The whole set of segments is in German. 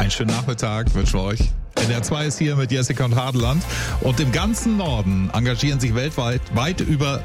Einen schönen Nachmittag wünschen wir euch. NDR 2 ist hier mit Jessica und Hadeland. Und im ganzen Norden engagieren sich weltweit weit über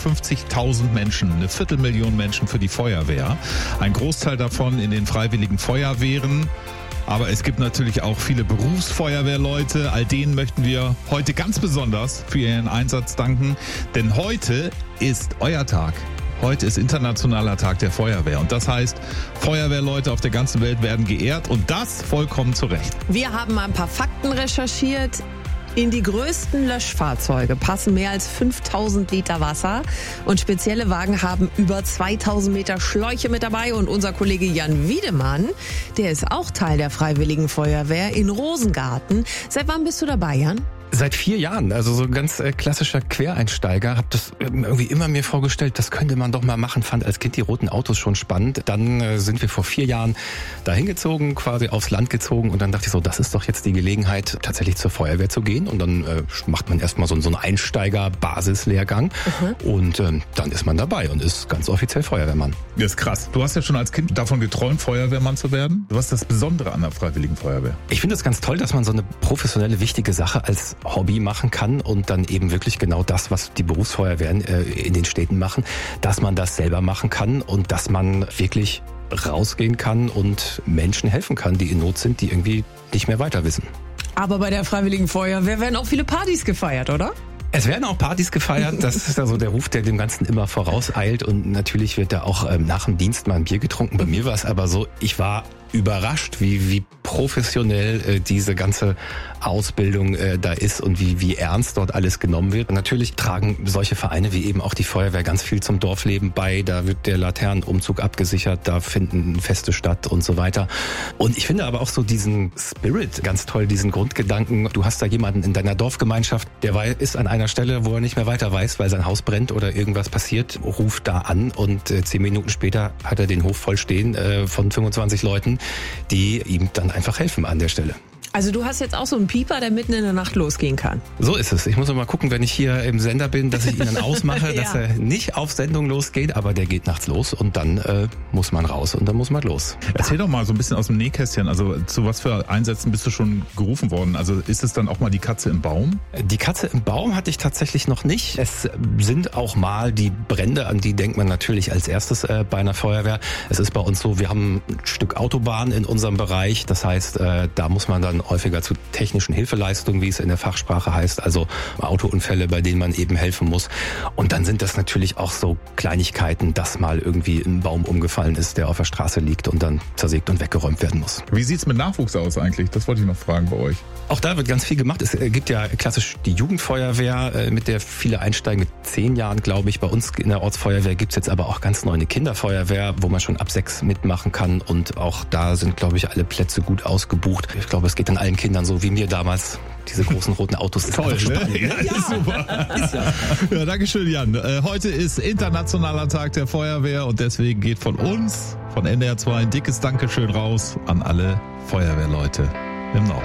250.000 Menschen, 250.000 Menschen für die Feuerwehr. Ein Großteil davon in den freiwilligen Feuerwehren. Aber es gibt natürlich auch viele Berufsfeuerwehrleute. All denen möchten wir heute ganz besonders für ihren Einsatz danken. Denn heute ist euer Tag. Heute ist Internationaler Tag der Feuerwehr. Und das heißt, Feuerwehrleute auf der ganzen Welt werden geehrt. Und das vollkommen zu Recht. Wir haben mal ein paar Fakten recherchiert. In die größten Löschfahrzeuge passen mehr als 5000 Liter Wasser. Und spezielle Wagen haben über 2000 Meter Schläuche mit dabei. Und unser Kollege Jan Wiedemann, der ist auch Teil der Freiwilligen Feuerwehr in Rosengarten. Seit wann bist du dabei, Jan? Seit 4 Jahren, also so ein ganz klassischer Quereinsteiger, habe das irgendwie immer mir vorgestellt, das könnte man doch mal machen, fand als Kind die roten Autos schon spannend. Dann sind wir vor 4 Jahren dahin gezogen, quasi aufs Land gezogen und dann dachte ich so, das ist doch jetzt die Gelegenheit, tatsächlich zur Feuerwehr zu gehen und dann macht man erstmal so einen Einsteiger-Basislehrgang und dann ist man dabei und ist ganz offiziell Feuerwehrmann. Das ist krass. Du hast ja schon als Kind davon geträumt, Feuerwehrmann zu werden. Was ist das Besondere an der Freiwilligen Feuerwehr? Ich finde es ganz toll, dass man so eine professionelle, wichtige Sache als Hobby machen kann und dann eben wirklich genau das, was die Berufsfeuerwehren in den Städten machen, dass man das selber machen kann und dass man wirklich rausgehen kann und Menschen helfen kann, die in Not sind, die irgendwie nicht mehr weiter wissen. Aber bei der Freiwilligen Feuerwehr werden auch viele Partys gefeiert, oder? Es werden auch Partys gefeiert, das ist also der Ruf, der dem Ganzen immer vorauseilt und natürlich wird da auch nach dem Dienst mal ein Bier getrunken. Bei mir war es aber so, ich war überrascht, wie professionell diese ganze Ausbildung da ist und wie ernst dort alles genommen wird. Und natürlich tragen solche Vereine wie eben auch die Feuerwehr ganz viel zum Dorfleben bei. Da wird der Laternenumzug abgesichert, da finden Feste statt und so weiter. Und ich finde aber auch so diesen Spirit ganz toll, diesen Grundgedanken. Du hast da jemanden in deiner Dorfgemeinschaft, der ist an einer Stelle, wo er nicht mehr weiter weiß, weil sein Haus brennt oder irgendwas passiert, ruft da an und 10 Minuten später hat er den Hof voll stehen von 25 Leuten, die ihm dann einfach helfen an der Stelle. Also du hast jetzt auch so einen Pieper, der mitten in der Nacht losgehen kann. So ist es. Ich muss mal gucken, wenn ich hier im Sender bin, dass ich ihn dann ausmache, Ja. dass er nicht auf Sendung losgeht, aber der geht nachts los und dann muss man raus und dann muss man los. Erzähl doch mal so ein bisschen aus dem Nähkästchen. Also zu was für Einsätzen bist du schon gerufen worden? Also ist es dann auch mal die Katze im Baum? Die Katze im Baum hatte ich tatsächlich noch nicht. Es sind auch mal die Brände, an die denkt man natürlich als erstes bei einer Feuerwehr. Es ist bei uns so, wir haben ein Stück Autobahn in unserem Bereich. Das heißt, da muss man dann häufiger zu technischen Hilfeleistungen, wie es in der Fachsprache heißt, also Autounfälle, bei denen man eben helfen muss. Und dann sind das natürlich auch so Kleinigkeiten, dass mal irgendwie ein Baum umgefallen ist, der auf der Straße liegt und dann zersägt und weggeräumt werden muss. Wie sieht's mit Nachwuchs aus eigentlich? Das wollte ich noch fragen bei euch. Auch da wird ganz viel gemacht. Es gibt ja klassisch die Jugendfeuerwehr, mit der viele einsteigen mit 10 Jahren, glaube ich. Bei uns in der Ortsfeuerwehr gibt's jetzt aber auch ganz neu eine Kinderfeuerwehr, wo man schon ab 6 mitmachen kann. Und auch da sind, glaube ich, alle Plätze gut ausgebucht. Ich glaube, es geht dann allen Kindern so wie mir damals. Diese großen roten Autos. Toll, ne? Spannend, ne? Ja, ist super. Ja, danke schön, Jan. Heute ist Internationaler Tag der Feuerwehr und deswegen geht von uns, von NDR 2, ein dickes Dankeschön raus an alle Feuerwehrleute im Norden.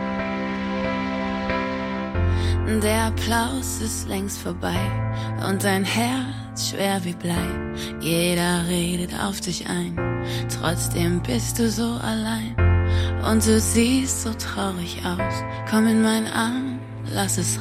Der Applaus ist längst vorbei und dein Herz schwer wie Blei. Jeder redet auf dich ein, trotzdem bist du so allein. Und du siehst so traurig aus, komm in meinen Arm, lass es